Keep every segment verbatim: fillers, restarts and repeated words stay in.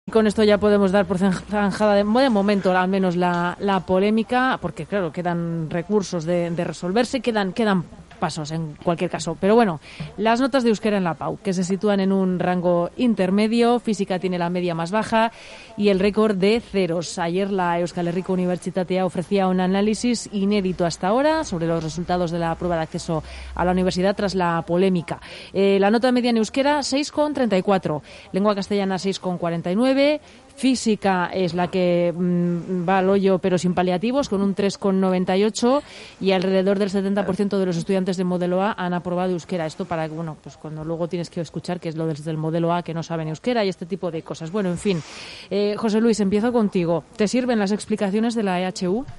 Con esto ya podemos dar por zanjada de, de momento al menos la, la polémica, porque claro, quedan recursos de, de resolverse, quedan, quedan pasos en cualquier caso. Pero bueno, las notas de euskera en la P A U, que se sitúan en un rango intermedio, física tiene la media más baja y el récord de ceros. Ayer la Euskal Herriko Unibertsitatea ofrecía un análisis inédito hasta ahora sobre los resultados de la prueba de acceso a la universidad tras la polémica. Eh, la nota media en euskera seis coma treinta y cuatro, lengua castellana seis coma cuarenta y nueve, física es la que mmm, va al hoyo pero sin paliativos con un tres coma noventa y ocho y alrededor del setenta por ciento de los estudiantes de modelo A han aprobado euskera. Esto para que, bueno, pues cuando luego tienes que escuchar que es lo del modelo A que no saben euskera y este tipo de cosas. Bueno, en fin. Eh, José Luis, empiezo contigo. ¿Te sirven las explicaciones de la E H U?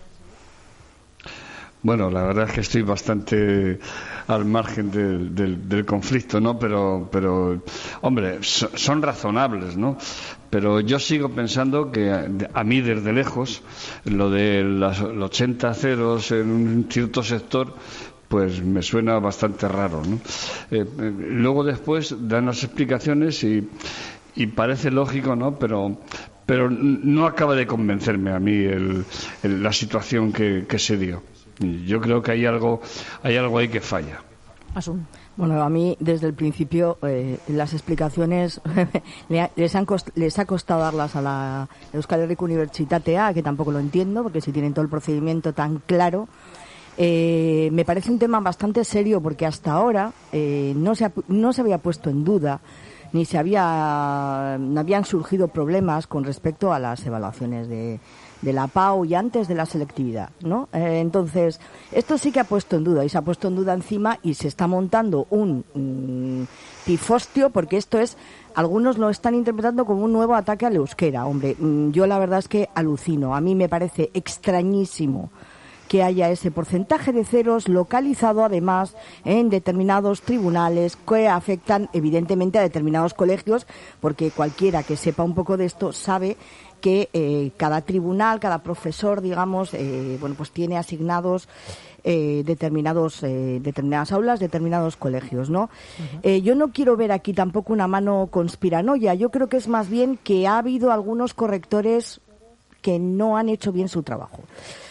Bueno, la verdad es que estoy bastante al margen del, del, del conflicto, ¿no? Pero, pero hombre, so, son razonables, ¿no? Pero yo sigo pensando que a, a mí desde lejos lo de las, los ochenta ceros en un cierto sector pues me suena bastante raro, ¿no? Eh, eh, luego después dan las explicaciones y, y parece lógico, ¿no? Pero pero no acaba de convencerme a mí el, el, la situación que, que se dio. Yo creo que hay algo, hay algo ahí que falla. Asun. Bueno, a mí desde el principio eh, las explicaciones les, han cost, les ha costado darlas a la Euskal Herriko Unibertsitatea, que tampoco lo entiendo, porque si tienen todo el procedimiento tan claro. Eh, me parece un tema bastante serio, porque hasta ahora eh, no se ha, no se había puesto en duda ni se había no habían surgido problemas con respecto a las evaluaciones de de la P A U y antes de la selectividad, ¿no? Eh, entonces, esto sí que ha puesto en duda y se ha puesto en duda encima y se está montando un mmm, pifostio, porque esto es, algunos lo están interpretando como un nuevo ataque al euskera. Hombre, mmm, yo la verdad es que alucino. A mí me parece extrañísimo que haya ese porcentaje de ceros localizado además en determinados tribunales que afectan evidentemente a determinados colegios, porque cualquiera que sepa un poco de esto sabe que eh, cada tribunal, cada profesor, digamos, eh, bueno, pues tiene asignados eh, determinados eh, determinadas aulas, determinados colegios, ¿no? Uh-huh. Eh, yo no quiero ver aquí tampoco una mano conspiranoia. Yo creo que es más bien que ha habido algunos correctores que no han hecho bien su trabajo.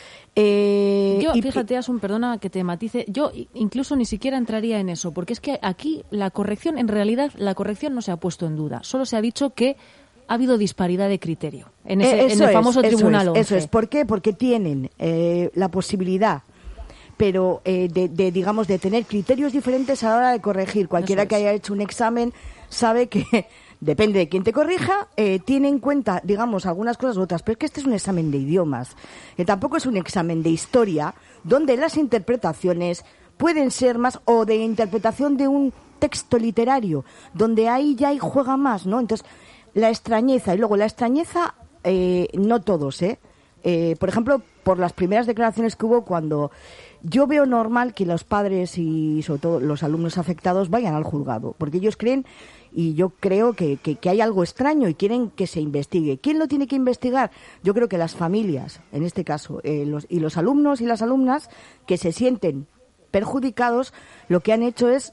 Eh, yo, y, fíjate, Asun, perdona que te matice, yo incluso ni siquiera entraría en eso, porque es que aquí la corrección, en realidad, la corrección no se ha puesto en duda, solo se ha dicho que ha habido disparidad de criterio en, ese, eh, en el famoso es, Tribunal eso once. Es, eso es, ¿por qué? Porque tienen eh, la posibilidad, pero eh, de, de, digamos, de tener criterios diferentes a la hora de corregir. Cualquiera que haya hecho un examen sabe que depende de quién te corrija, eh, tiene en cuenta, digamos, algunas cosas u otras, pero es que este es un examen de idiomas, que tampoco es un examen de historia, donde las interpretaciones pueden ser más, o de interpretación de un texto literario, donde ahí ya hay juega más, ¿no? Entonces, la extrañeza, y luego la extrañeza, eh, no todos, ¿eh? Eh, por ejemplo, por las primeras declaraciones que hubo cuando yo veo normal que los padres y sobre todo los alumnos afectados vayan al juzgado, porque ellos creen, y yo creo que, que, que hay algo extraño y quieren que se investigue. ¿Quién lo tiene que investigar? Yo creo que las familias, en este caso, eh, los, y los alumnos y las alumnas que se sienten perjudicados, lo que han hecho es,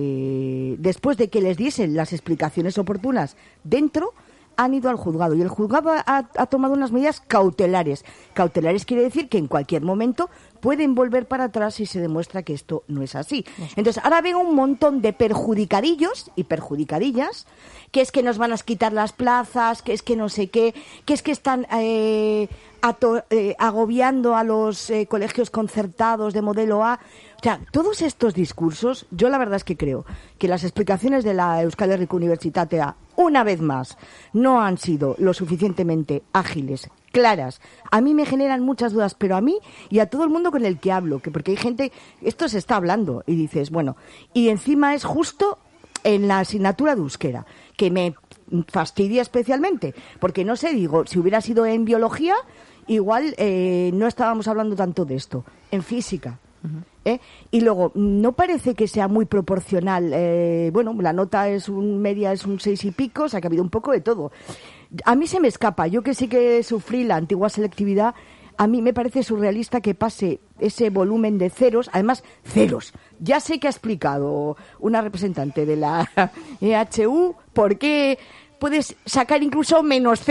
eh, después de que les diesen las explicaciones oportunas dentro, han ido al juzgado y el juzgado ha, ha tomado unas medidas cautelares. Cautelares quiere decir que en cualquier momento pueden volver para atrás si se demuestra que esto no es así. Entonces, ahora ven un montón de perjudicadillos y perjudicadillas, que es que nos van a quitar las plazas, que es que no sé qué, que es que están eh, ato, eh, agobiando a los eh, colegios concertados de modelo A. O sea, todos estos discursos, yo la verdad es que creo que las explicaciones de la Euskal Herriko Unibertsitatea, una vez más, no han sido lo suficientemente ágiles, claras. A mí me generan muchas dudas, pero a mí y a todo el mundo con el que hablo, que porque hay gente, esto se está hablando y dices, bueno, y encima es justo en la asignatura de euskera, que me fastidia especialmente, porque no sé, digo, si hubiera sido en biología, igual eh, no estábamos hablando tanto de esto, en física. Uh-huh. ¿Eh? Y luego, no parece que sea muy proporcional. Eh, bueno, la nota es un media, es un seis y pico, o sea que ha habido un poco de todo. A mí se me escapa, yo que sí que sufrí la antigua selectividad, a mí me parece surrealista que pase ese volumen de ceros, además ceros. Ya sé que ha explicado una representante de la E H U por qué puedes sacar incluso menos ceros.